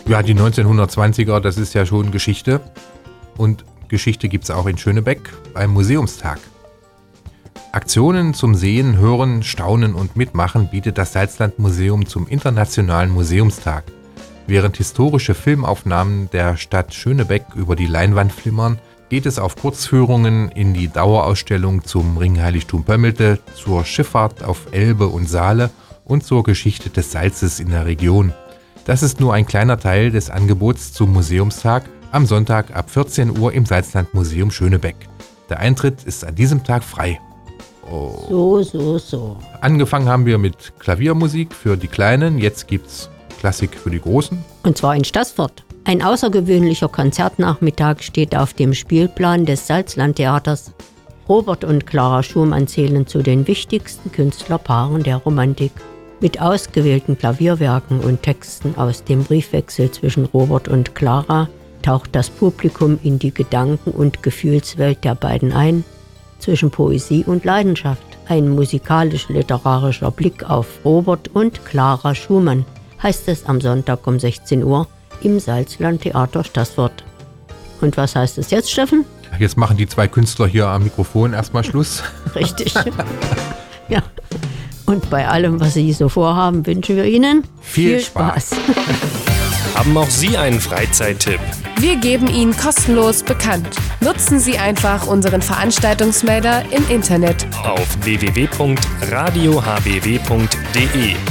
Ja, die 1920er, das ist ja schon Geschichte. Und Geschichte gibt es auch in Schönebeck beim Museumstag. Aktionen zum Sehen, Hören, Staunen und Mitmachen bietet das Salzlandmuseum zum Internationalen Museumstag. Während historische Filmaufnahmen der Stadt Schönebeck über die Leinwand flimmern, geht es auf Kurzführungen in die Dauerausstellung zum Ringheiligtum Pömmelte, zur Schifffahrt auf Elbe und Saale und zur Geschichte des Salzes in der Region. Das ist nur ein kleiner Teil des Angebots zum Museumstag am Sonntag ab 14 Uhr im Salzlandmuseum Schönebeck. Der Eintritt ist an diesem Tag frei. Oh. So. Angefangen haben wir mit Klaviermusik für die Kleinen, jetzt gibt's Klassik für die Großen. Und zwar in Staßfurt. Ein außergewöhnlicher Konzertnachmittag steht auf dem Spielplan des Salzlandtheaters. Robert und Clara Schumann zählen zu den wichtigsten Künstlerpaaren der Romantik. Mit ausgewählten Klavierwerken und Texten aus dem Briefwechsel zwischen Robert und Clara taucht das Publikum in die Gedanken- und Gefühlswelt der beiden ein. Zwischen Poesie und Leidenschaft. Ein musikalisch-literarischer Blick auf Robert und Clara Schumann, heißt es am Sonntag um 16 Uhr im Salzlandtheater Staßfurt. Und was heißt es jetzt, Steffen? Jetzt machen die zwei Künstler hier am Mikrofon erstmal Schluss. Richtig. Ja. Und bei allem, was Sie so vorhaben, wünschen wir Ihnen viel Spaß. Haben auch Sie einen Freizeittipp? Wir geben ihn kostenlos bekannt. Nutzen Sie einfach unseren Veranstaltungsmelder im Internet Auf www.radiohbw.de